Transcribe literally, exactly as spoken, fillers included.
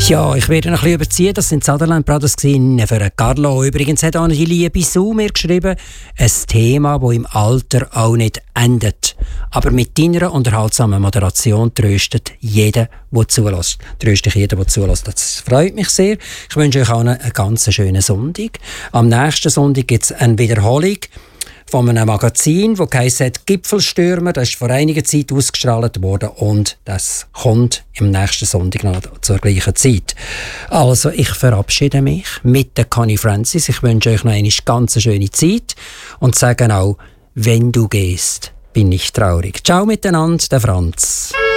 Ja, ich werde noch ein bisschen überziehen. Das sind Sutherland Brothers gewesen, für Carlo. Übrigens hat auch die liebe Sue mir geschrieben, ein Thema, das im Alter auch nicht endet. Aber mit deiner unterhaltsamen Moderation tröstet jeder, der zulässt. Tröstet jeder, der zulässt. Das freut mich sehr. Ich wünsche euch auch einen, einen ganz schönen Sonntag. Am nächsten Sonntag gibt es eine Wiederholung von einem Magazin, das heisst Gipfelstürmer. Das ist vor einiger Zeit ausgestrahlt worden und das kommt im nächsten Sonntag noch zur gleichen Zeit. Also, ich verabschiede mich mit der Connie Francis. Ich wünsche euch noch eine ganz schöne Zeit und sage auch, wenn du gehst, bin ich traurig. Ciao miteinander, der Franz.